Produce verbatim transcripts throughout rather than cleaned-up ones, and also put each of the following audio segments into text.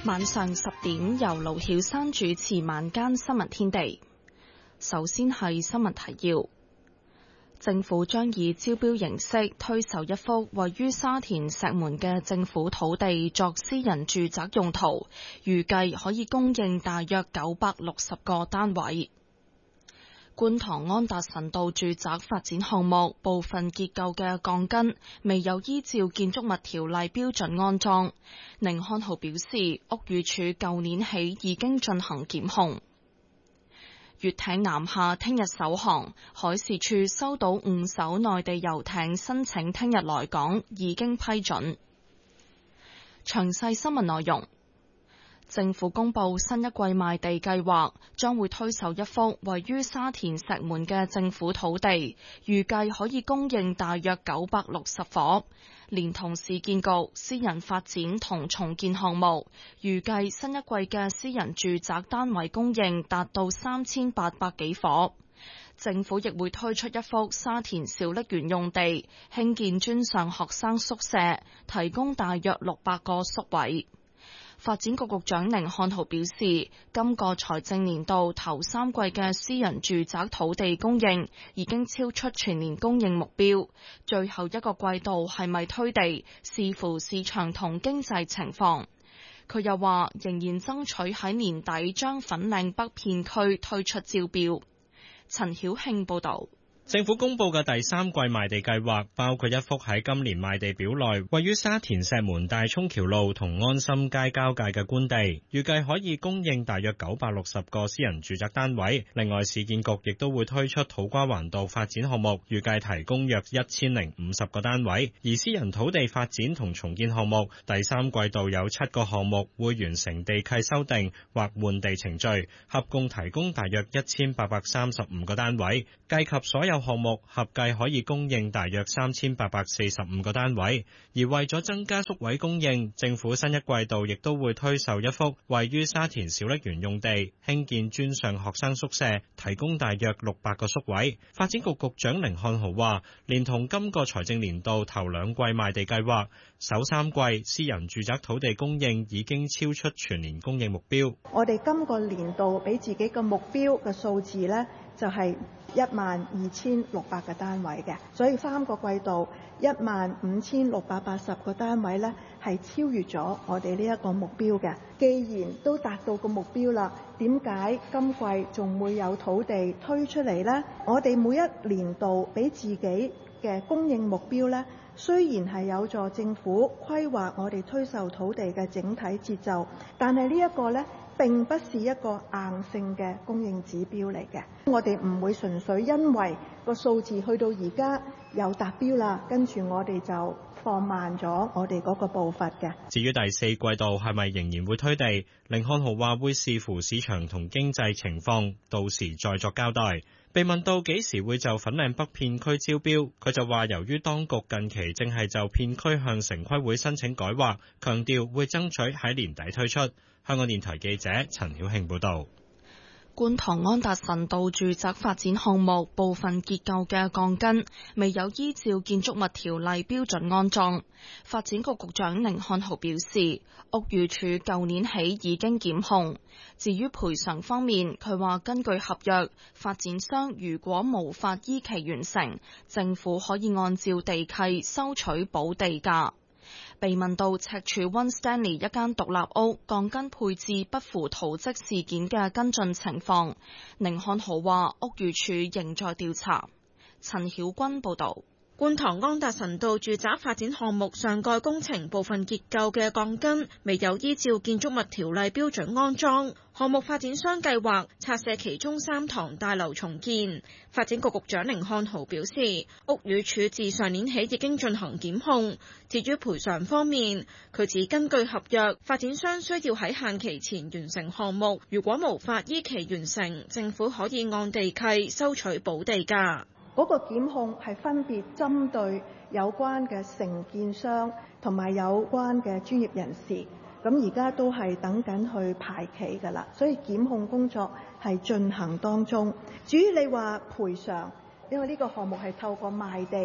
晚上十點由盧曉珊主持晚間新聞天地。首先係新聞提要。政府將以招標形式推售一幅位於沙田石門嘅政府土地作私人住宅用途，預計可以供應大約九百六十個單位。觀塘安達臣道住宅發展項目部分結構嘅鋼筋未有依照建築物條例標準安裝，寧漢豪表示屋宇署舊年起已經進行檢控。粵艇南下聽日首航，海事處收到五艘內地遊艇申請聽日來港，已經批准。詳細新聞內容。政府公布新一季賣地計劃，將會推售一幅位於沙田石門嘅政府土地，預計可以供應大約九百六十伙，連同市建局、私人發展同重建項目，預計新一季嘅私人住宅單位供應達到三千八百幾伙。政府亦會推出一幅沙田小瀝源用地，興建專上學生宿舍，提供大約六百個宿位。發展局局長寧漢豪表示，今個財政年度頭三季嘅私人住宅土地供應已經超出全年供應目標，最後一個季度係咪推地，視乎市場同經濟情況。佢又話，仍然爭取喺年底將粉嶺北片區推出招標。陳曉慶報導。 政府公布嘅第三季賣地計劃，包括一幅喺今年賣地表內位於沙田石門大涌橋路同安心街交界嘅官地，預計可以供應大約九百六十個私人住宅單位。另外，市建局亦都會推出土瓜灣道發展項目，預計提供約一千零五十個單位。而私人土地發展同重建項目，第三季度有七個項目會完成地契修訂或換地程序，合共提供大約一千八百三十五個單位，計及所有項目合計可以供應大約三千八百四十五個單位。而為咗增加宿位供應，政府新一季度亦都會推售一幅位於沙田小瀝源用地，興建專上學生宿舍，提供大約六百個宿位。發展局局長寧漢豪話，連同今個財政年度頭兩季賣地計劃，首三季私人住宅土地供應已經超出全年供應目標。 我哋今個年度俾自己嘅目標嘅數字呢，就係一萬二千六百個單位嘅，所以三個季度一萬五千六百八十個單位呢，係超越咗我哋呢一個目標嘅。既然都達到個目標啦，點解今季仲會有土地推出嚟呢？我哋每一年度俾自己嘅供應目標呢，雖然係有助政府規劃我哋推售土地嘅整體節奏，但係呢一個呢，並不是一個硬性嘅供應指標嚟嘅。我哋唔會純粹因為個數字去到而家有達標啦，跟住我哋就放慢咗我哋嗰個步伐嘅。 至於第四季度係咪仍然會推地，寧漢豪話會視乎市場同經濟情況，到時再作交代。被問到幾時會就粉嶺北片區招標，佢就話由於當局近期正係就片區向城規會申請改劃，強調會爭取喺年底推出。香港電台記者陳曉慶報導。 觀塘安達臣道住宅發展項目部分結構嘅鋼筋未有依照建築物條例標準安裝。發展局局長寧漢豪表示，屋宇署舊年起已經檢控。至於賠償方面，佢話根據合約，發展商如果無法依期完成，政府可以按照地契收取補地價。被問到赤柱溫 Stanley 一間獨立屋鋼筋配置不符圖則事件嘅跟進情況，寧漢豪話屋宇署仍在調查。陳曉君報導。 觀塘安達臣道住宅發展項目上蓋工程部分結構嘅鋼筋未有依照建築物條例標準安裝，項目發展商計劃拆卸其中三幢大樓重建。發展局局長寧漢豪表示，屋宇署自上年起已經進行檢控。至於賠償方面，佢指根據合約，發展商需要喺限期前完成項目，如果無法依期完成，政府可以按地契收取補地價。 嗰個檢控係分別針對有關嘅承建商同埋有關嘅專業人士，咁而家都係等緊去排期㗎啦，所以檢控工作係進行當中。至於你話賠償，因為呢個項目係透過賣地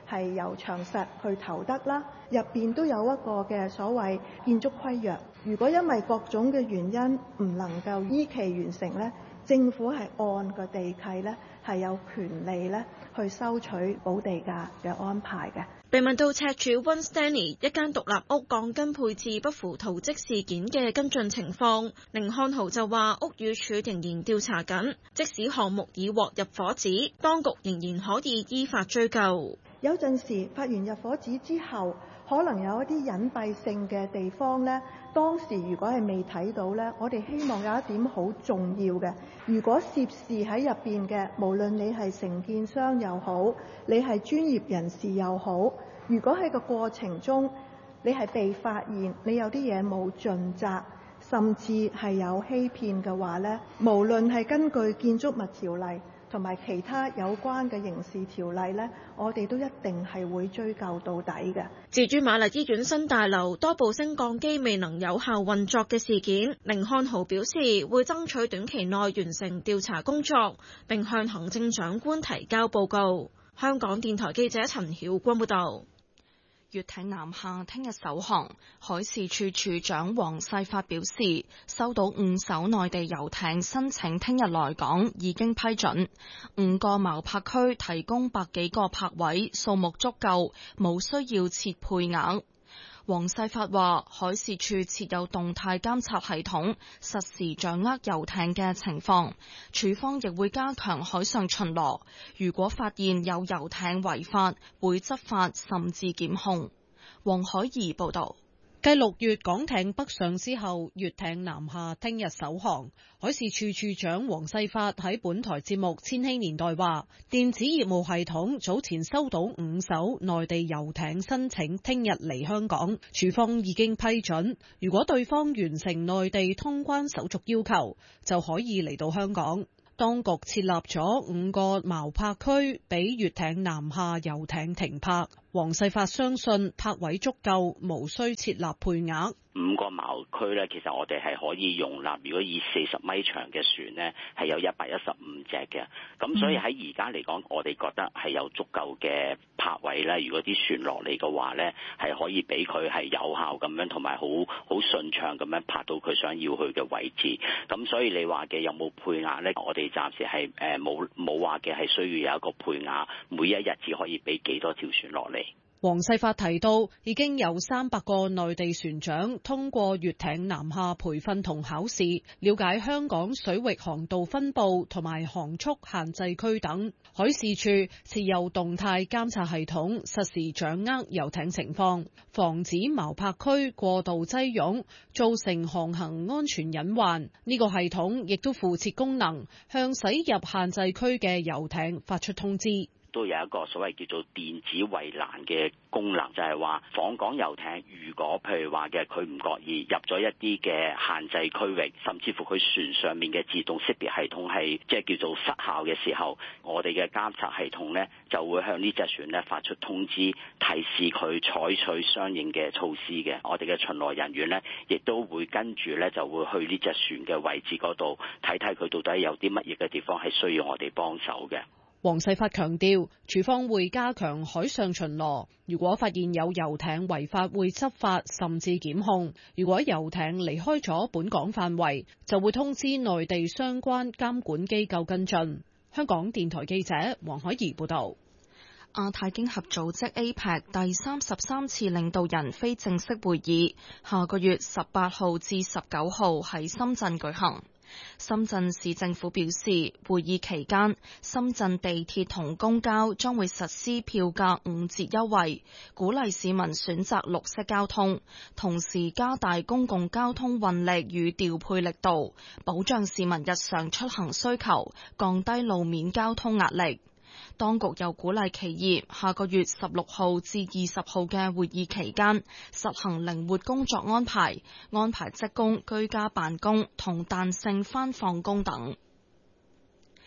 係由長實去投得啦，入邊都有一個嘅所謂建築規約。如果因為各種嘅原因唔能夠依期完成呢，政府係按個地契呢係有權利呢去收取補地價嘅安排嘅。 被問到赤柱 One Stanley 一間獨立屋鋼筋配置不符圖則事件嘅跟進情況，甯漢豪就話屋宇署仍然調查緊，即使項目已獲入伙紙，當局仍然可以依法追究。 有陣時發完入伙紙之後，可能有一啲隱蔽性嘅地方呢，當時如果係未睇到呢，我哋希望有一點好重要嘅，如果涉事喺入邊嘅，無論你係承建商又好，你係專業人士又好，如果喺個過程中你係被發現你有啲嘢冇盡責，甚至係有欺騙嘅話呢，無論係根據建築物條例同埋其他有關嘅刑事條例呢，我哋都一定係會追究到底嘅。 至於瑪麗醫院新大樓多部升降機未能有效運作嘅事件，甯漢豪表示會爭取短期內完成調查工作，並向行政長官提交報告。香港電台記者陳曉君報導。 粵艇南下聽日首航，海事處處長黃世發表示，收到五艘內地遊艇申請聽日來港，已經批准。五個錨泊區提供百幾個泊位，數目足夠，冇需要設配額。黃世發話，海事處設有動態監察系統，實時掌握遊艇嘅情況。處方亦會加強海上巡邏，如果發現有遊艇違法，會執法甚至檢控。黃海怡報道。 繼六月港艇北上之後，粵艇南下聽日首航。海事處處長黃世發喺本台節目《千禧年代》話，電子業務系統早前收到五艘內地遊艇申請聽日嚟香港，處方已經批准。如果對方完成內地通關手續要求，就可以嚟到香港。當局設立咗五個錨泊區，俾粵艇南下遊艇停泊。黃世發相信泊位足夠，無需設立配額。 五個錨區咧，其實我哋係可以容納，如果以四十米長嘅船呢，係有一百一十五隻嘅。咁所以喺而家嚟講，我哋覺得係有足夠嘅泊位咧。如果啲船落嚟嘅話呢，係可以俾佢係有效咁樣，同埋好好順暢咁樣泊到佢想要去嘅位置。咁所以你話嘅有冇配額呢？我哋暫時係誒冇冇話嘅係需要有一個配額，每一日只可以俾幾多條船落嚟。 黃世發提到，已經有三百個內地船長通過粵艇南下培訓同考試，了解香港水域航道分佈同埋航速限制區等。海事處設有動態監察系統，實時掌握遊艇情況，防止錨泊區過度擠擁，造成航行安全隱患。呢個系統亦都附設功能，向駛入限制區嘅遊艇發出通知。 都有一個所謂叫做電子圍欄嘅功能，就係話訪港遊艇如果譬如話嘅佢唔覺意入咗一啲嘅限制區域，甚至乎佢船上面嘅自動識別系統係即係叫做失效嘅時候，我哋嘅監察系統呢就會向呢隻船呢發出通知，提示佢採取相應嘅措施嘅。我哋嘅巡邏人員呢亦都會跟住呢就會去呢隻船嘅位置嗰度睇睇佢到底有啲乜嘢嘅地方係需要我哋幫手嘅。 黃世發強調，處方會加強海上巡邏，如果發現有遊艇違法，會執法甚至檢控。如果遊艇離開咗本港範圍，就會通知內地相關監管機構跟進。香港電台記者黃海怡報道。 亞太經合組織 A P E C 第三十三次領導人非正式會議，下個月十八號至十九號喺深圳舉行。深圳市政府表示，會議期間，深圳地鐵同公交將會實施票價五折優惠，鼓勵市民選擇綠色交通，同時加大公共交通運力與調配力度，保障市民日常出行需求，降低路面交通壓力。當局又鼓勵企業下個月十六號至二十號嘅會議期間實行靈活工作安排，安排職工居家辦公同彈性返放工等。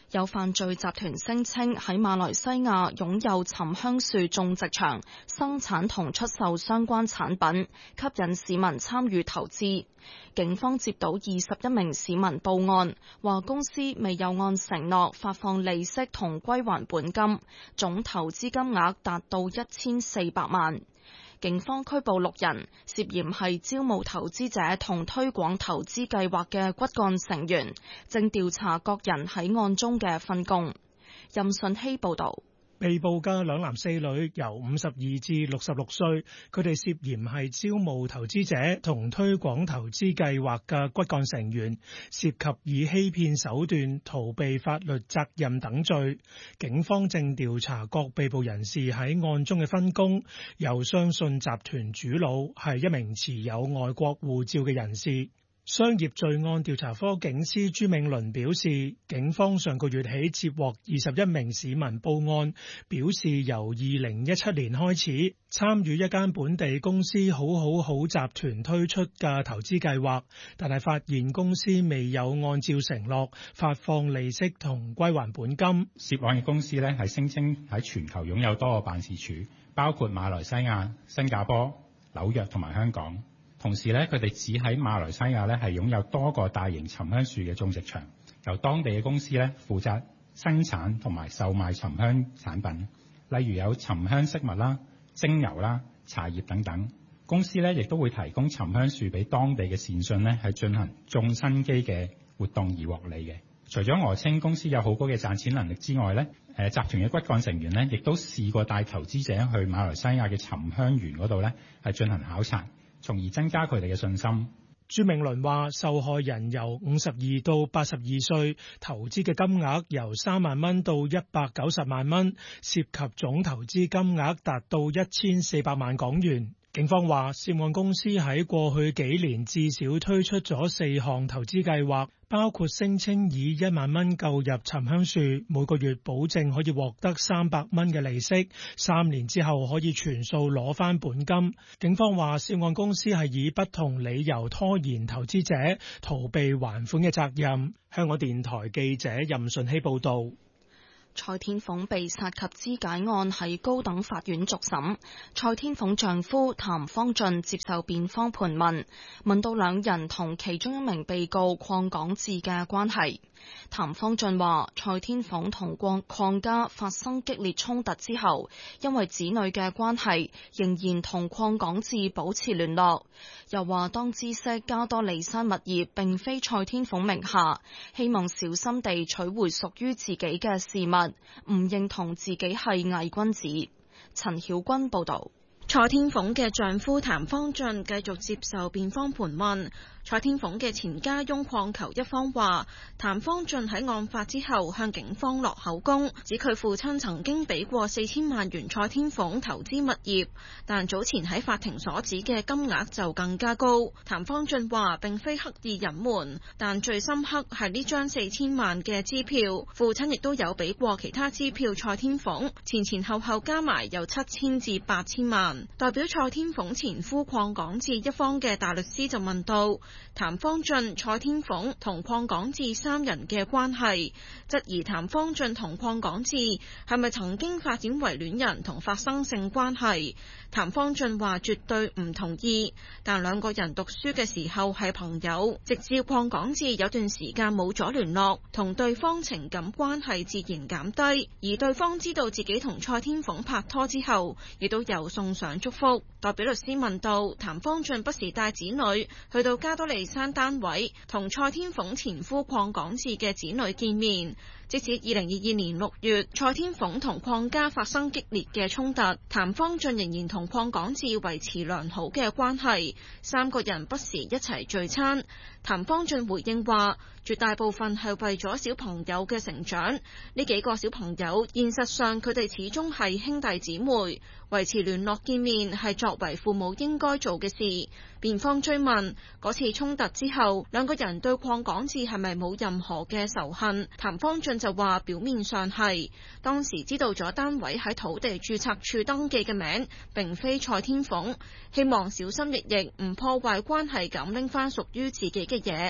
有犯罪集團聲稱喺馬來西亞擁有沉香樹種植場，生產同出售相關產品，吸引市民參與投資。警方接到二十一名市民報案，話公司未有按承諾發放利息同歸還本金，總投資金額達到一千四百萬。警方拘捕六人，涉嫌係招募投資者同推廣投資計劃嘅骨幹成員，正調查各人喺案中嘅分工。任信希報導。 被捕嘅兩男四女由五十二至六十六歲，佢哋涉嫌係招募投資者同推廣投資計劃嘅骨幹成員，涉及以欺騙手段逃避法律責任等罪。警方正調查各被捕人士喺案中嘅分工，又相信集團主腦係一名持有外國護照嘅人士。商業罪案調查科警司朱銘倫表示，警方上個月起接獲二十一名市民報案，表示由二零一七年開始參與一間本地公司好好好集團推出嘅投資計劃，但係發現公司未有按照承諾發放利息同歸還本金。 涉案嘅公司呢係聲稱喺全球擁有多個辦事處，包括馬來西亞、新加坡、紐約同埋香港。同時咧，佢哋只喺馬來西亞咧係擁有多個大型沉香樹嘅種植場，由當地嘅公司咧負責生產同埋售賣沉香產品，例如有沉香飾物啦、精油啦、茶葉等等。公司咧亦都會提供沉香樹俾當地嘅善信咧係進行種生基嘅活動而獲利嘅。除咗訛稱公司有好高嘅賺錢能力之外咧，誒集團嘅骨幹成員咧亦都試過帶投資者去馬來西亞嘅沉香園嗰度咧係進行考察，從而增加佢哋嘅信心。 朱銘倫話，受害人由五十二到八十二歲，投資嘅金額由三萬蚊到一百九十萬蚊，涉及總投資金額達到一千四百萬港元。警方話，涉案公司喺過去幾年至少推出咗四項投資計劃，包括聲稱以一萬蚊購入沉香樹，每個月保證可以獲得三百蚊嘅利息，三年之後可以全數攞返本金。警方話，涉案公司係以不同理由拖延投資者，逃避還款嘅責任。香港電台記者任順希報導。 蔡天鳳被殺及肢解案喺高等法院續審，蔡天鳳丈夫譚方俊接受辯方盤問，問到兩人同其中一名被告鄺港智嘅關係。譚方俊話，蔡天鳳同鄺家發生激烈衝突之後，因為子女嘅關係，仍然同鄺港智保持聯絡。又話當知悉加多利山物業並非蔡天鳳名下，希望小心地取回屬於自己嘅事物，唔認同自己係偽君子。陳曉君報導。 蔡天鳳嘅丈夫譚方俊繼續接受辯方盤問。蔡天鳳嘅前家翁鄺球一方話，譚方俊喺案發之後向警方落口供，指佢父親曾經俾過四千萬元蔡天鳳投資物業，但早前喺法庭所指嘅金額就更加高。譚方俊話並非刻意隱瞞，但最深刻係呢張四千萬嘅支票，父親亦都有俾過其他支票蔡天鳳，前前後後加埋有七千至八千萬。代表蔡天鳳前夫鄺港智一方嘅大律師就問到，譚方俊、蔡天鳳同鄺港智三人嘅關係，質疑譚方俊同鄺港智係咪曾經發展為戀人同發生性關係。譚方俊話絕對唔同意，但兩個人讀書嘅時候係朋友，直至鄺港智有段時間冇咗聯絡，同對方情感關係自然減低，而對方知道自己同蔡天鳳拍拖之後，亦都有送上祝福。代表律師問到，譚方俊不時帶子女去到加多利山單位同蔡天鳳前夫鄺港智嘅子女見面，即使二零二二年六月蔡天鳳同鄺家發生激烈嘅衝突，譚方俊仍然同鄺港智維持良好嘅關係，三個人不時一齊聚餐。譚方俊回應話，絕大部分係為咗小朋友嘅成長，呢幾個小朋友現實上佢哋始終係兄弟姊妹，維持聯絡見面係作為父母應該做嘅事。辯方追問嗰次衝突之後，兩個人對鄺港智係咪冇任何嘅仇恨？譚方俊就話表面上係，當時知道咗單位喺土地註冊處登記嘅名並非蔡天鳳，希望小心翼翼唔破壞關係咁拎翻屬於自己嘅嘢。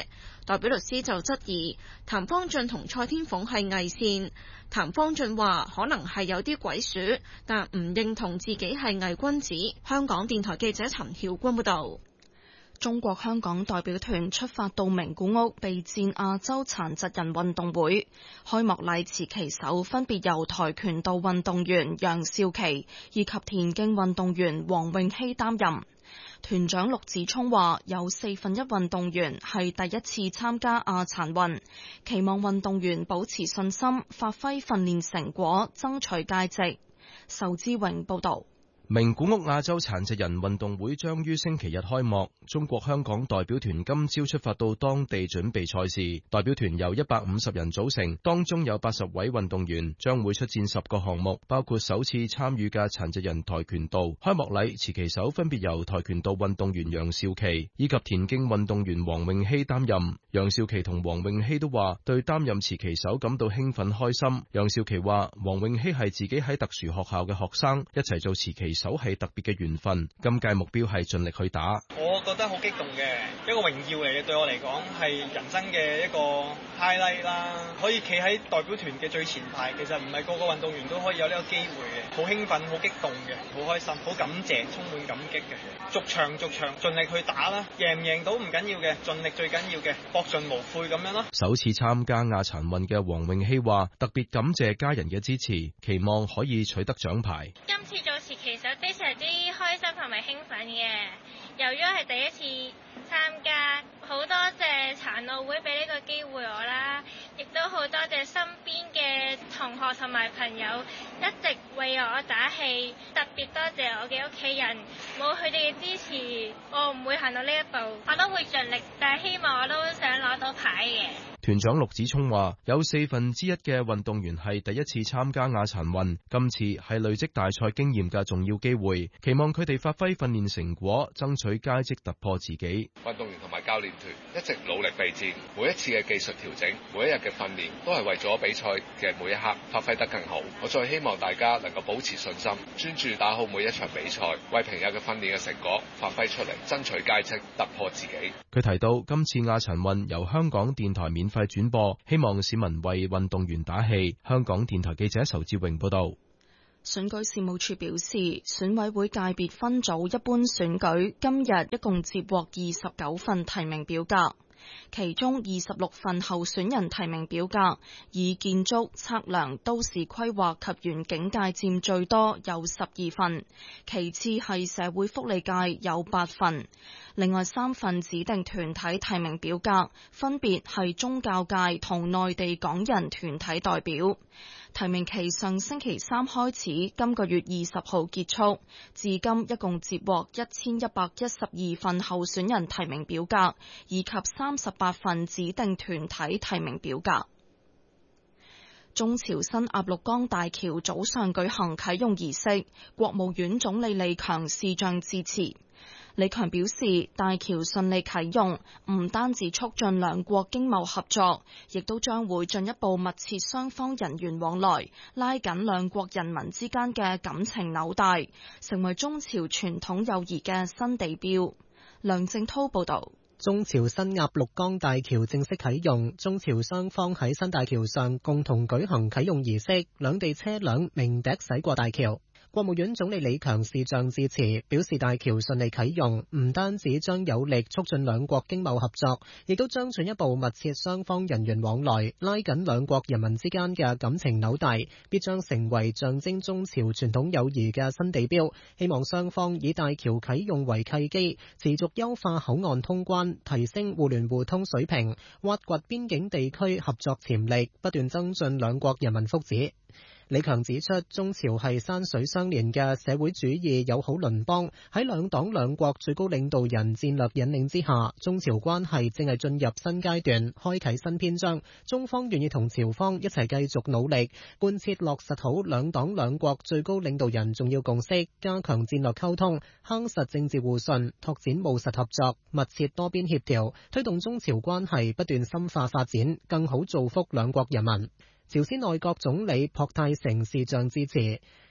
代表律師就質疑譚方俊同蔡天鳳係偽善。譚方俊話可能係有啲鬼鼠，但唔認同自己係偽君子。香港電台記者陳曉君報道。 中國香港代表團出發到名古屋備戰亞洲殘疾人運動會，開幕禮持旗手分別由跆拳道運動員楊少琪以及田徑運動員黃詠希擔任。團長陸子聰話，有四分一運動員係第一次參加亞殘運，期望運動員保持信心，發揮訓練成果，爭取佳績。仇之榮報道。 名古屋亞洲殘疾人運動會將於星期日開幕，中國香港代表團今朝出發到當地準備賽事。代表團由一百五十人組成，當中有八十位運動員，將會出戰十個項目，包括首次參與嘅殘疾人跆拳道。開幕禮持旗手分別由跆拳道運動員楊少琪以及田徑運動員黃詠希擔任。楊少琪同黃詠希都話對擔任持旗手感到興奮開心。楊少琪話黃詠希係自己喺特殊學校嘅學生，一齊做持旗手係特別嘅緣分，今屆目標係盡力去打。 我覺得好激動嘅，一個榮耀嚟嘅，對我嚟講係人生嘅一個 highlight 啦。可以企喺代表團嘅最前排，其實唔係個個運動員都可以有呢個機會嘅，好興奮，好激動嘅，好開心，好感謝，充滿感激嘅。逐場逐場盡力去打啦，贏唔贏到唔緊要嘅，盡力最緊要嘅，搏盡無悔咁樣咯。 首次參加亞殘運嘅黃詠希話，特別感謝家人嘅支持，期望可以取得獎牌。 今次做持旗手非常之開心同埋興奮嘅，由於係第一次參加，好多謝殘奧會俾呢個機會我啦，亦都好多謝身邊嘅同學同埋朋友一直為我打氣，特別多謝我嘅屋企人，冇佢哋嘅支持，我唔會行到呢一步。我都會盡力，但係希望我都想攞到牌嘅。 團長陸子聰話，有四分之一嘅運動員係第一次參加亞殘運，今次係累積大賽經驗嘅重要機會，期望佢哋發揮訓練成果，爭取佳績，突破自己。 運動員同埋教練團一直努力備戰，每一次嘅技術調整，每一日嘅訓練，都係為咗比賽嘅每一刻發揮得更好。我再希望大家能夠保持信心，專注打好每一場比賽，為平日嘅訓練嘅成果發揮出嚟，爭取佳績，突破自己。 佢提到，今次亞殘運由香港電台免費轉播，希望市民為運動員打氣。香港電台記者仇志榮報道。 選舉事務處表示，選委會界別分組一般選舉今日一共接獲二十九份提名表格，其中二十六份候選人提名表格以建築、測量、都市規劃及園境界佔最多，有十二份，其次係社會福利界有八份，另外三份指定團體提名表格分別係宗教界同內地港人團體代表。提名期上星期三開始，今個月二十號結束，至今一共接獲一千一百一十二份候選人提名表格，以及三十八份指定團體提名表格。中朝新鴨綠江大橋早上舉行啟用儀式，國務院總理李強視像致辭。李強表示，大橋順利啟用，唔單止促進兩國經貿合作，亦都將會進一步密切雙方人員往來，拉緊兩國人民之間嘅感情紐帶，成為中朝傳統友誼嘅新地標。梁正濤報道。 中朝新鴨綠江大橋正式啟用，中朝雙方喺新大橋上共同舉行啟用儀式，兩地車輛鳴笛駛過大橋。國務院總理李強視像致辭，表示大橋順利啟用，唔單止將有力促進兩國經貿合作，亦都將進一步密切雙方人員往來，拉緊兩國人民之間嘅感情紐帶，必將成為象徵中朝傳統友誼嘅新地標。希望雙方以大橋啟用為契機，持續優化口岸通關，提升互聯互通水平，挖掘邊境地區合作潛力，不斷增進兩國人民福祉。李強指出，中朝係山水相連嘅社會主義友好鄰邦，喺兩黨兩國最高領導人戰略引領之下，中朝關係正係進入新階段，開啟新篇章。中方願意同朝方一齊繼續努力，貫徹落實好兩黨兩國最高領導人重要共識，加強戰略溝通，夯實政治互信，拓展務實合作，密切多邊協調，推動中朝關係不斷深化發展，更好造福兩國人民。朝鮮內閣總理朴泰成視像致辭。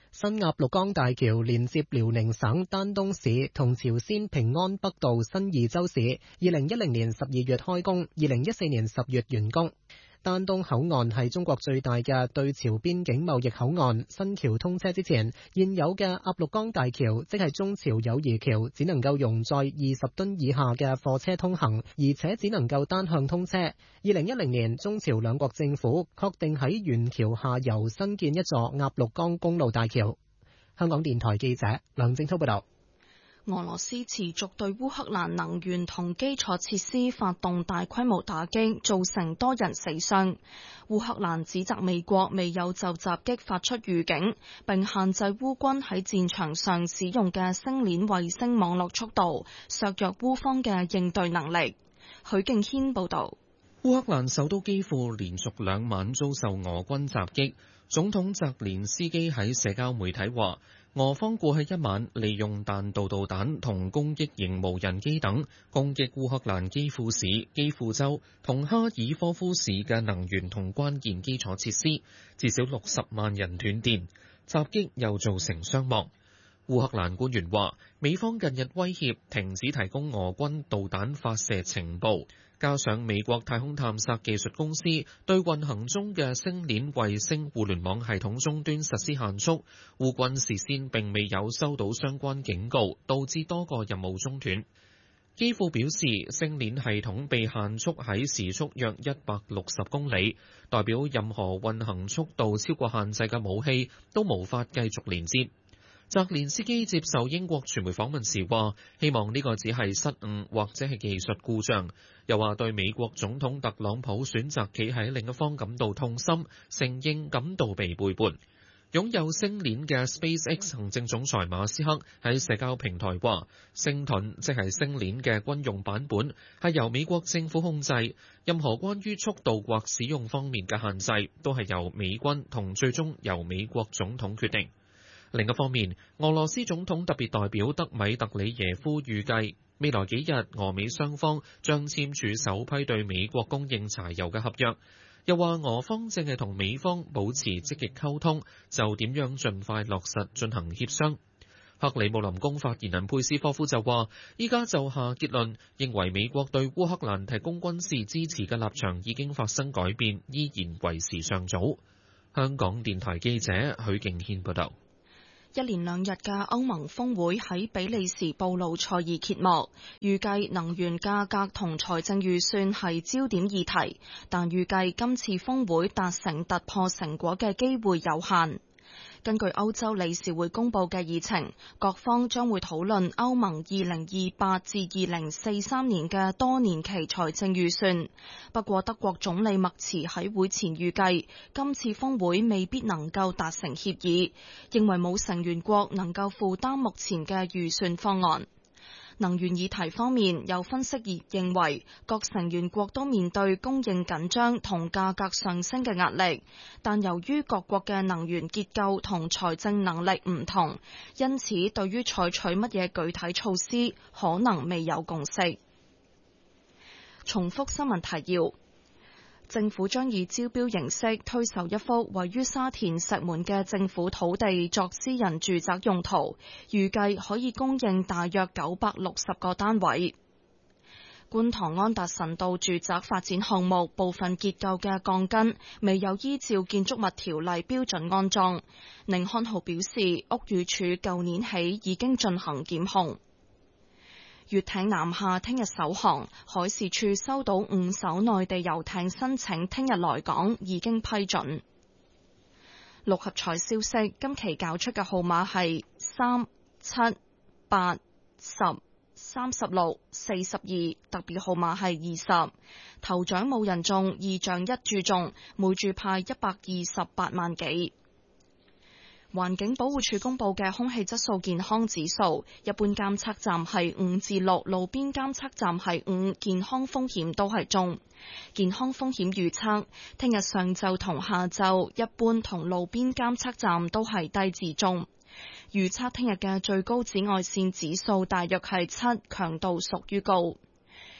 新鴨綠江大橋連接遼寧省丹東市同朝鮮平安北道新義州市，二零一零年十二月開工，二零一四年十月完工。丹東口岸係中國最大嘅對朝邊境貿易口岸。新橋通車之前，現有嘅鴨綠江大橋，即係中朝友誼橋，只能夠容載二十噸以下嘅貨車通行，而且只能夠單向通車。二零一零年，中朝兩國政府確定喺原橋下游新建一座鴨綠江公路大橋。香港電台記者梁正濤報道。 俄羅斯持續對烏克蘭能源同基礎設施發動大規模打擊，造成多人死傷。烏克蘭指責美國未有就襲擊發出預警，並限制烏軍喺戰場上使用嘅星鏈衛星網絡速度，削弱烏方嘅應對能力。許敬軒報導。 烏克蘭首都基輔連續兩晚遭受俄軍襲擊，總統澤連斯基喺社交媒體話，俄方過去一晚利用彈道導彈同攻擊型無人機等攻擊烏克蘭基輔市、基輔州同哈爾科夫市嘅能源同關鍵基礎設施，至少六十萬人斷電。襲擊又造成傷亡。烏克蘭官員話，美方近日威脅停止提供俄軍導彈發射情報，加上美國太空探索技術公司對運行中嘅星鏈衛星互聯網系統終端實施限速，烏軍事先並未有收到相關警告，導致多個任務中斷。基輔表示，星鏈系統被限速喺時速約一百六十公里，代表任何運行速度超過限制嘅武器都無法繼續連接。澤連斯基接受英國傳媒訪問時話，希望呢個只係失誤或者係技術故障，又話對美國總統特朗普選擇企喺另一方感到痛心，承認感到被背叛。擁有星鏈嘅 SpaceX 行政總裁馬斯克喺社交平台話，星盾即係星鏈嘅軍用版本，係由美國政府控制，任何關於速度或使用方面嘅限制都係由美軍同最終由美國總統決定。另一方面，俄羅斯總統特別代表德米特里耶夫預計未來幾日俄美雙方將簽署首批對美國供應柴油嘅合約，又話俄方正係同美方保持積極溝通，就點樣盡快落實進行協商。克里姆林宮發言人佩斯科夫就話，依家就下結論，認為美國對烏克蘭提供軍事支持嘅立場已經發生改變，依然為時尚早。香港電台記者許敬軒報道。 一連兩日嘅歐盟峰會喺比利時布魯塞爾揭幕，預計能源價格同財政預算係焦點議題，但預計今次峰會達成突破成果嘅機會有限。根據歐洲理事會公佈嘅議程，各方將會討論歐盟二零二八至二零四三年嘅多年期財政預算。不過德國總理默茨喺會前預計，今次峰會未必能夠達成協議，認為冇成員國能夠負擔目前嘅預算方案。能源議題方面，有分析業認為各成員國都面對供應緊張同價格上升嘅壓力，但由於各國嘅能源結構同財政能力唔同，因此對於採取乜嘢具體措施可能未有共識。重複新聞提要。政府將以招標形式推售一幅位於沙田石門嘅政府土地作私人住宅用途，預計可以供應大約九百六十個單位。觀塘安達臣道住宅發展項目部分結構嘅鋼筋未有依照建築物條例標準安裝，寧漢豪表示屋宇署舊年起已經進行檢控。粵艇南下聽日首航，海事處收到五艘內地遊艇申請聽日來港，已經批准。六合彩消息，今期攪出嘅號碼係三、七、八、十、三十六、四十二，特別號碼係二十。頭獎冇人中，二獎一注中，每注派一百二十八萬幾。環境保護署公布嘅空氣質素健康指數，一般監測站係五至六，路邊監測站係五，健康風險都係中。健康風險預測，聽日上晝同下晝，一般同路邊監測站都係低至中。預測聽日嘅最高紫外線指數大約係七，強度屬於高。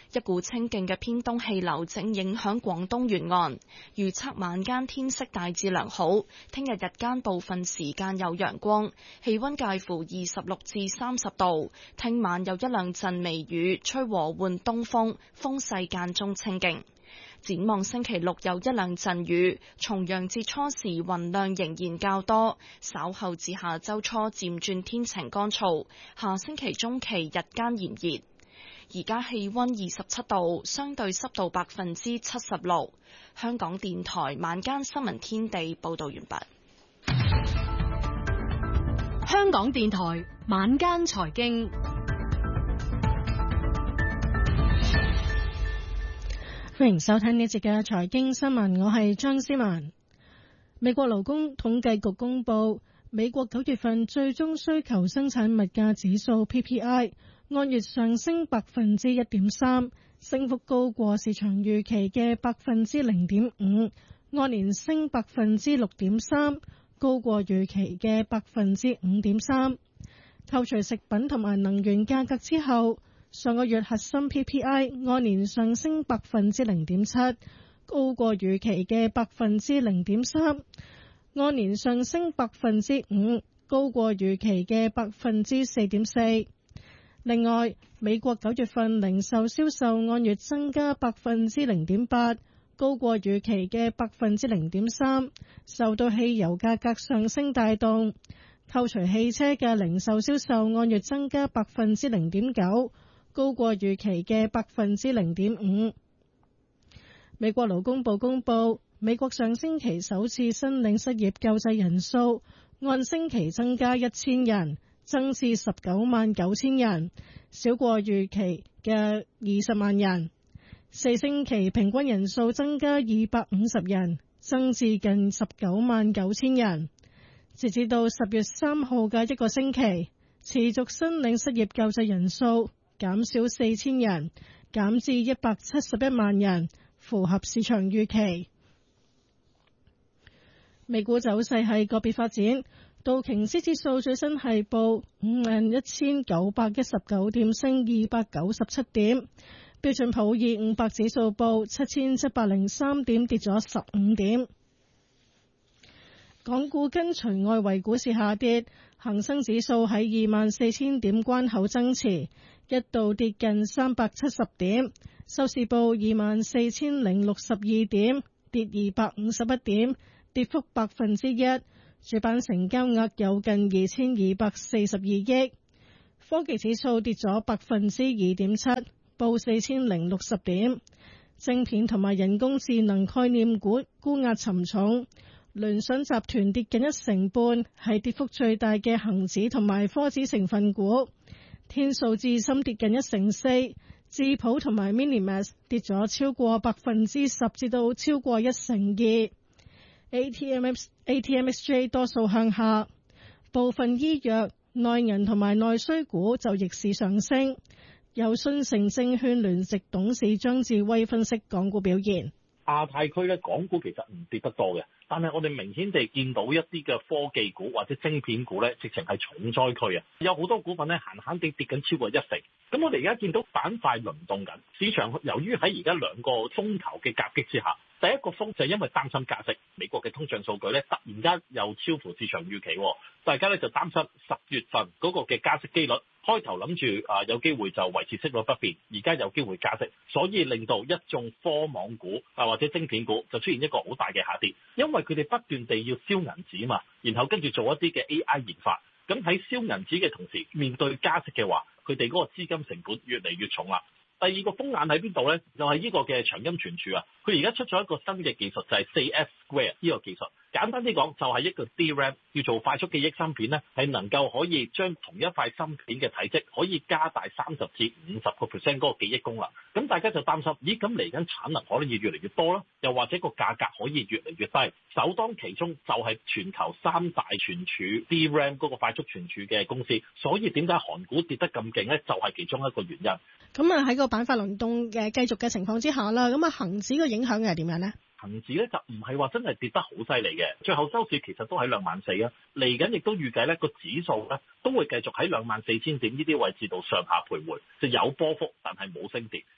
一股清勁嘅偏東氣流正影響廣東沿岸，預測晚間天色大致良好，聽日日間部分時間有陽光，氣溫介乎二十六至三十度。聽晚有一兩陣微雨，吹和緩東風，風勢間中清勁。展望星期六有一兩陣雨，重陽節初時雲量仍然較多，稍後至下周初漸轉天晴乾燥，下星期中期日間炎熱。而家氣溫二十七度，相對濕度百分之七十六。香港電台晚間新聞天地報道完畢。 香港電台晚間財經。歡迎收聽呢節嘅財經新聞，我係張思文。美國勞工統計局公布，美國九月份最終需求生產物價指數 P P I 按月上升百分之一點三，升幅高過市場預期嘅百分之零點五，按年升百分之六點三，高過預期嘅百分之五點三。扣除食品同埋能源價格之後，上個月核心 P P I 按年上升百分之零點七，高過預期嘅百分之零點三，按年上升百分之五，高過預期嘅百分之四點四。另外，美國九月份零售銷售按月增加百分之零點八，高過預期嘅百分之零點三，受到汽油價格上升帶動。扣除汽車嘅零售銷售按月增加百分之零點九，高過預期嘅百分之零點五。美國勞工部公布，美國上星期首次申領失業救濟人數按星期增加一千人，增至十九萬九千人，少過預期嘅二十萬人。四星期平均人數增加二百五十人，增至近十九萬九千人。截至到十月三號嘅一個星期，持續申領失業救濟人數減少四千人，減至一百七十一萬人，符合市場預期。美股走勢係個別發展，道瓊斯指數最新係報五萬一千九百一十九點，升二百九十七點。標準普爾五百指數報七千七百零三點，跌咗十五點。港股跟隨外圍股市下跌，恒生指數喺二萬四千點關口增持，一度跌近三百七十點，收市報二萬四千零六十二點，跌二百五十一點，跌幅百分之一。主板成交額有近二千二百四十二億。科技指數跌咗百分之二點七，報四千零六十點。晶片同埋人工智能概念股沽壓沉重。聯想集團跌近一成半，係跌幅最大嘅恒指同埋科指成分股。天數智深跌近一成四，智普同埋 Minimax 跌咗超過百分之十至到超過一成二。A T M X J 多數向下，部分醫藥、內銀同埋內需股就逆市上升。由信誠證券聯席董事張志威分析港股表現。 亞太區咧，港股其實唔跌得多嘅，但係我哋明顯地見到一啲嘅科技股或者晶片股咧，直情係重災區啊！有好多股份咧，閒閒地跌緊超過一成。咁我哋而家見到板塊輪動緊，市場由於喺而家兩個風球嘅夾擊之下，第一個風就係因為擔心加息，美國嘅通脹數據咧突然間又超乎市場預期，大家咧就擔心十月份嗰個嘅加息機率。開頭諗住啊有機會就維持息率不變，而家有機會加息，所以令到一眾科網股啊或者晶片股就出現一個好大嘅下跌，因為佢哋不斷地要燒銀紙嘛，然後跟住做一啲嘅 A I 研發，咁喺燒銀紙嘅同時，面對加息嘅話，佢哋嗰個資金成本越嚟越重啦。第二個風眼喺邊度呢？就係、是、呢個嘅長音存儲啊！佢而家出咗一個新嘅技術，就係四 F Square 呢個技術。簡單啲講，就係一個 D RAM 叫做快速記憶芯片呢，係能夠可以將同一塊芯片嘅體積可以加大三十至五十個 percent 嗰個記憶功能。咁大家就擔心，咦？咁嚟緊產能可能要越嚟越多啦，又或者個價格可以越嚟越低。首當其衝就係全球三大存儲 D RAM 嗰個快速存儲嘅公司。所以點解韓股跌得咁勁呢？就係、是、其中一個原因。 咁啊喺個板塊輪動嘅繼續嘅情況之下啦，咁啊恒指個影響係點樣呢？ 恒指咧就唔係話真係跌得好犀利嘅，最後收市其實都喺兩萬四啊，嚟緊亦都預計咧個指數咧都會繼續喺兩萬四千點呢啲位置度上下徘徊，就有波幅但係冇升跌。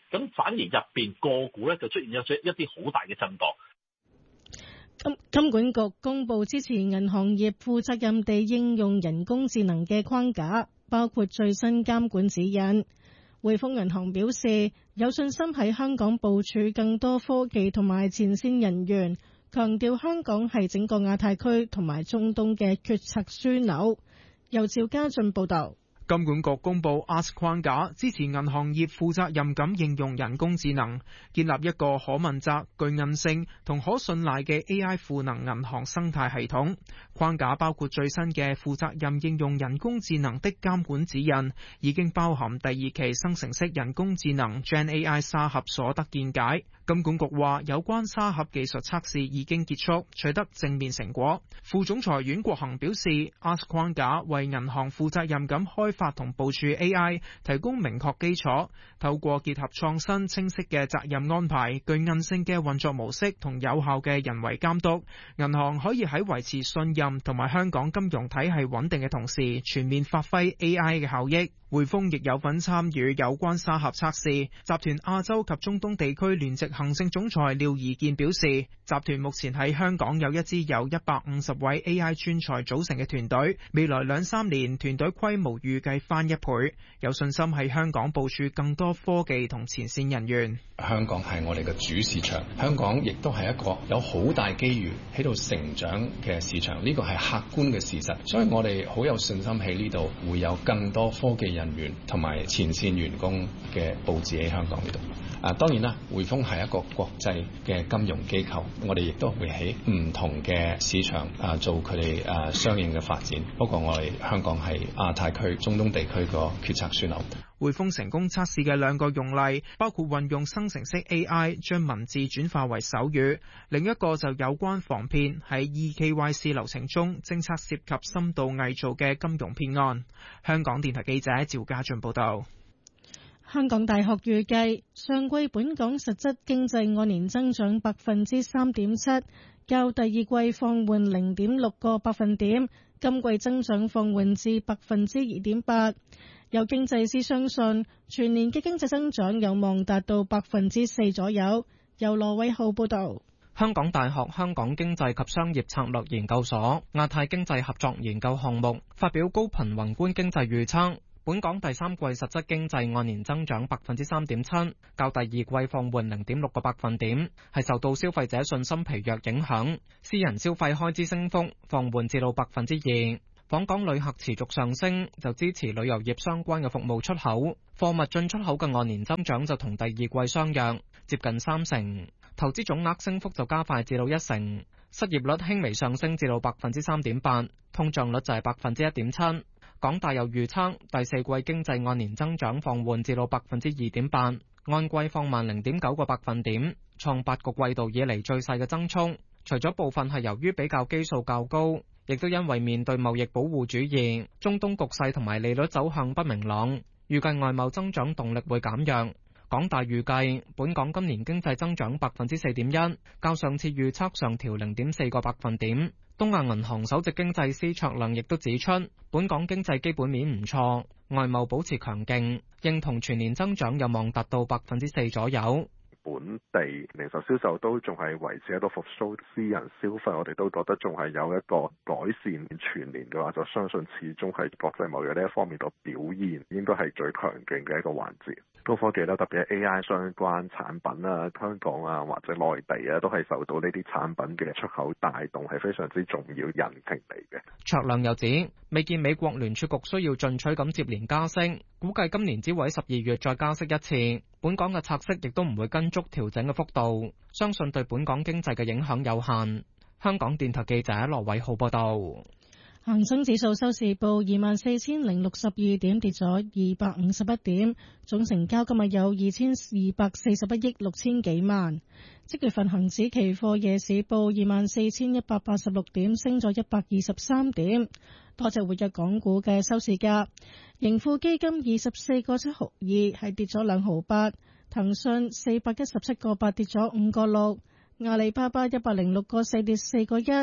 咁反而入邊個股咧就出現咗一啲好大嘅震盪。 金金管局公布支持銀行業負責任地應用人工智能嘅框架，包括最新監管指引。匯豐銀行表示有信心喺香港部署更多科技同埋前線人員，強調香港係整個亞太區同埋中東嘅決策樞紐。由趙家俊報道。 金管局公布 A S K 框架，支持銀行業負責任咁應用人工智能，建立一個可問責、具韌性同可信賴嘅 A I 賦能銀行生態系統。框架包括最新嘅負責任應用人工智能的監管指引，已經包含第二期生成式人工智能 Gen A I 沙盒所得見解。金管局話有關沙盒技術測試已經結束，取得正面成果。副總裁阮國恒表示 A S K 框架為銀行負責任咁開發同部署 A I 提供明確基礎，透過結合創新清晰嘅責任安排、具韌性嘅運作模式同有效嘅人為監督，銀行可以喺維持信任同埋香港金融體系穩定嘅同時，全面發揮 A I 嘅效益。匯豐亦有份參與有關沙盒測試。集團亞洲及中東地區聯席行政總裁廖宜健表示，集團目前喺香港有一支由一百五十位 A I 專才組成嘅團隊，未來兩三年團隊規模預計翻一倍，有信心喺香港部署更多科技同前線人員。 香港係我哋嘅主市場，香港亦都係一個有好大機遇喺度成長嘅市場，呢個係客觀嘅事實，所以我哋好有信心喺呢度會有更多科技人員同埋前線員工嘅佈置喺香港呢度。啊，當然啦，匯豐係一個國際嘅金融機構，我哋亦都會喺唔同嘅市場啊做佢哋啊相應嘅發展。不過我哋香港係亞太區、中東地區個決策樞紐。 匯豐成功測試嘅兩個用例，包括運用生成式 A I 將文字轉化為手語，另一個就有關防騙喺 E K Y C 流程中偵測涉及深度偽造嘅金融騙案。香港電台記者趙家俊報道。 香港大學預計上季本港實質經濟按年增長百分之三點七，較第二季放緩零點六個百分點，今季增長放緩至百分之二點八。有經濟師相信全年嘅經濟增長有望達到百分之四左右。由羅偉浩報導。 香港大學香港經濟及商業策略研究所亞太經濟合作研究項目發表高頻宏觀經濟預測，本港第三季實質經濟按年增長百分之三點七，較第二季放緩零點六個百分點，係受到消費者信心疲弱影響，私人消費開支升幅放緩至到百分之二。訪港旅客持續上升，就支持旅遊業相關嘅服務出口，貨物進出口嘅按年增長就同第二季相若，接近三成。投資總額升幅就加快至到一成，失業率輕微上升至到百分之三點八，通脹率就係百分之一點七。港大又預測第四季經濟按年增長放緩至到百分之二點八，按季放慢零點九個百分點，創八個季度以嚟最細嘅增速。除咗部分係由於比較基數較高，亦都因為面對貿易保護主義、中東局勢同埋利率走向不明朗，預計外貿增長動力會減弱。港大預計本港今年經濟增長百分之四點一，較上次預測上調零點四個百分點。東亞銀行首席經濟師卓亮亦都指出，本港經濟基本面唔錯，外貿保持強勁，認同全年增長有望達到百分之四左右。 本地零售銷售都仲係維持喺度復甦，私人消費我哋都覺得仲係有一個改善。全年嘅話，就相信始終係國際貿易呢一方面嘅表現應該係最強勁嘅一個環節。高科技啦，特別係 A I 相關產品啊，香港啊或者內地啊，都係受到呢啲產品嘅出口帶動，係非常之重要引擎嚟嘅。 卓亮又指，未見美國聯儲局需要進取咁接連加息，估計今年只會喺十二月再加息一次。本港嘅拆息亦都唔會跟足調整嘅幅度，相信對本港經濟嘅影響有限。香港電台記者羅偉浩報道。 恒生指數收市報二萬四千零六十二點，跌咗二百五十一點，總成交今日有二千二百四十一億六千幾萬。即月份恒指期貨夜市報二萬四千一百八十六點，升咗一百二十三點。多隻活躍港股嘅收市價，盈富基金二十四個七毫二，係跌咗兩毫八；騰訊四百一十七個八，跌咗五個六；阿里巴巴一百零六個四，跌四個一；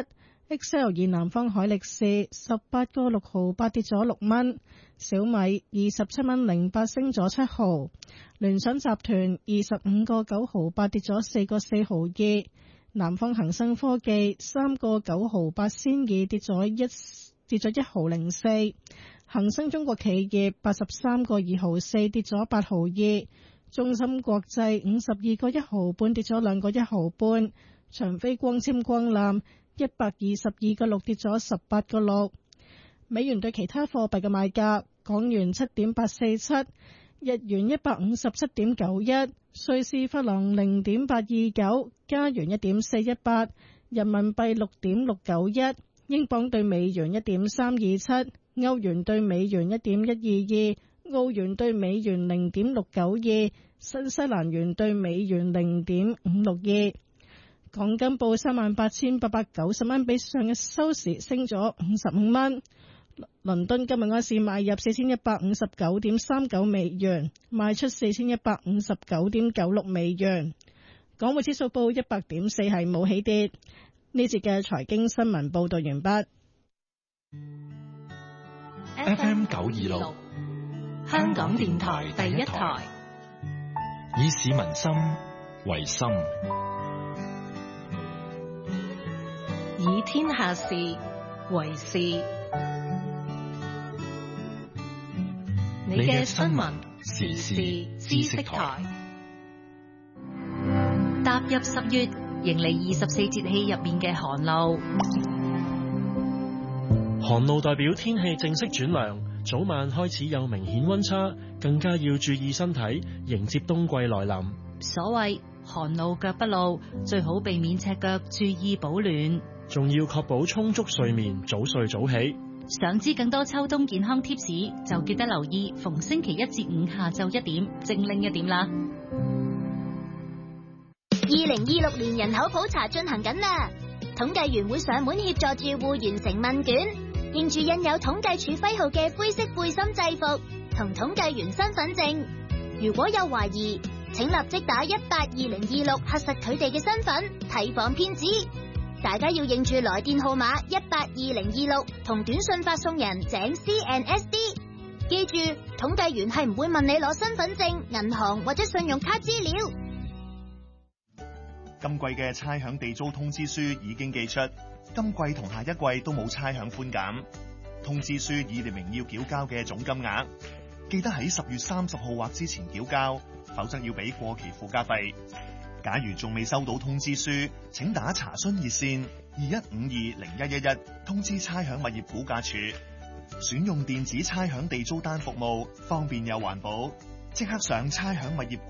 X L 二南方海力士十八個六毫八跌咗六蚊，小米二十七蚊零八升咗七毫，聯想集團二十五個九毫八跌咗四個四毫二，南方恒生科技三個九毫八仙二跌咗一跌咗一毫零四，恒生中國企業八十三個二毫四跌咗八毫二，中芯國際五十二個一毫半跌咗兩個一毫半，長飛光纖光纜一百二十二個六跌咗十八個六。美元對其他貨幣嘅賣價：港元七點八四七，日元一百五十七點九一，瑞士法郎零點八二九，加元一點四一八，人民幣六點六九一，英鎊對美元一點三二七，歐元對美元一點一二二，澳元對美元零點六九二，新西蘭元對美元零點五六二。港金報三萬八千八百九十蚊，比上日收市升咗五十五蚊。倫敦今日嗰市買入四千一百五十九點三九美元，賣出四千一百五十九點九六美元。港匯指數報一百點四，係冇起跌。呢節嘅財經新聞報道完畢。 F M 九二六，香港電台第一台，以市民心為心， 以天下事為事。你嘅新聞時事知識台。踏入十月，迎嚟二十四節氣入面嘅寒露。 寒露代表天氣正式轉涼，早晚開始有明顯溫差，更加要注意身體，迎接冬季來臨。 所謂寒露腳不露，最好避免赤腳，注意保暖。 仲要確保充足睡眠，早睡早起。 想知更多秋冬健康貼士，就記得留意逢星期一至五下晝一點，精靈一點啦。 二零二六年人口普查進行緊啦，統計員會上門協助住戶完成問卷，認住印有統計處徽號嘅灰色背心制服同統計員身份證。如果有懷疑，請立即打一八二零二六核實佢哋嘅身份，提防騙子。大家要認住來電號碼一八二零二六同短信發送人井 C N S D。記住，統計員係唔會問你攞身份證、銀行或者信用卡資料。 今季嘅差餉地租通知書已經寄出，今季同下一季都冇差餉寬減。通知書已列明要繳交嘅總金額，記得喺十月三十號或之前繳交，否則要俾過期附加費。假如仲未收到通知書，請打查詢熱線二一五二零一一一通知差餉物業估價署。選用電子差餉地租單服務，方便又環保，即刻上差餉物業